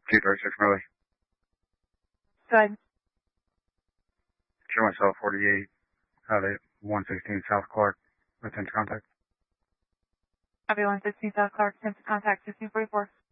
236 Millie. Go ahead. Show myself 48 out at 116 South Clark. Attempt contact. Copy 116 South Clark. Attempt contact 1544.